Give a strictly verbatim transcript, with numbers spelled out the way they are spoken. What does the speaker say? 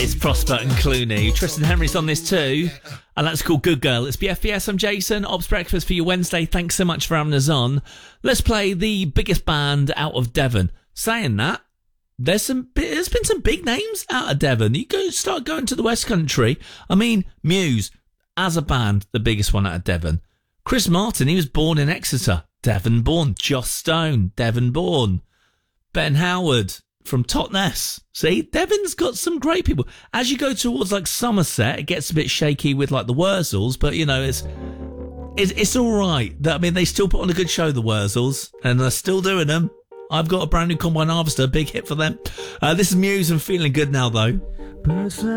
It's Prosper and Clooney. Tristan Henry's on this too. And that's called Good Girl. It's B F B S. I'm Jason. Ops Breakfast for your Wednesday. Thanks so much for having us on. Let's play the biggest band out of Devon. Saying that, there's some. There's been some big names out of Devon. You go start going to the West Country. I mean, Muse, as a band, the biggest one out of Devon. Chris Martin, he was born in Exeter. Devon born. Joss Stone, Devon born. Ben Howard from Totnes. See, Devon's got some great people. As you go towards like Somerset, it gets a bit shaky with like the Wurzels, but you know, it's it's, it's all right. I mean, they still put on a good show, the Wurzels, and they're still doing them. I've got a brand new combine harvester, big hit for them. Uh, this is Muse and Feeling Good Now, though.